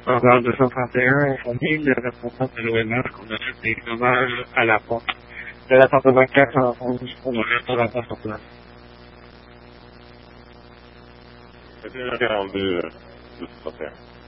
En dehors de 131, informer le responsable de l'ONH qu'on a fait des dommages à la porte de l'appartement 411 pour le restaurateur sur place. C'était 42 de 61.